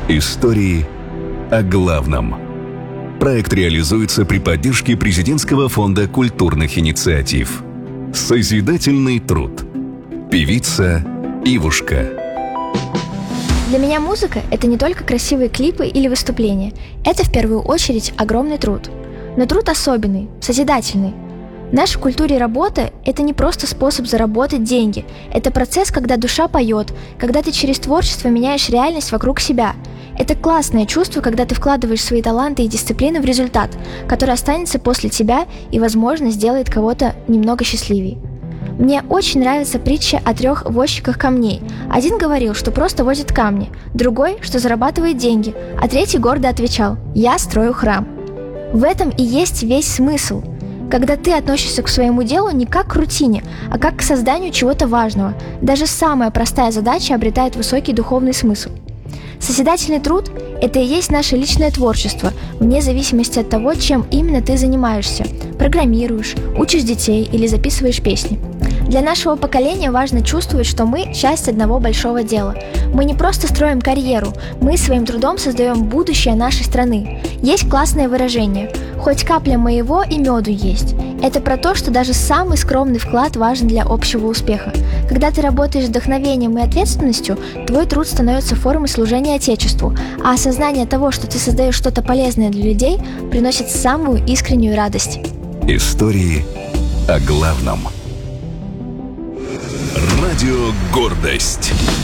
Истории о главном. Проект реализуется при поддержке Президентского фонда культурных инициатив. Созидательный труд. Певица Ивушка. Для меня музыка – это не только красивые клипы или выступления. Это в первую очередь огромный труд. Но труд особенный, созидательный. В нашей культуре работа – это не просто способ заработать деньги. Это процесс, когда душа поет, когда ты через творчество меняешь реальность вокруг себя. Это классное чувство, когда ты вкладываешь свои таланты и дисциплины в результат, который останется после тебя и, возможно, сделает кого-то немного счастливее. Мне очень нравится притча о 3 возчиках камней. Один говорил, что просто возит камни, другой, что зарабатывает деньги, а третий гордо отвечал: «Я строю храм». В этом и есть весь смысл. Когда ты относишься к своему делу не как к рутине, а как к созданию чего-то важного, даже самая простая задача обретает высокий духовный смысл. Созидательный труд – это и есть наше личное творчество, вне зависимости от того, чем именно ты занимаешься – программируешь, учишь детей или записываешь песни. Для нашего поколения важно чувствовать, что мы – часть одного большого дела. Мы не просто строим карьеру, мы своим трудом создаем будущее нашей страны. Есть классное выражение «хоть капля моего и меду есть». Это про то, что даже самый скромный вклад важен для общего успеха. Когда ты работаешь с вдохновением и ответственностью, твой труд становится формой служения Отечеству, а осознание того, что ты создаешь что-то полезное для людей, приносит самую искреннюю радость. Истории о главном. Радио «Гордость».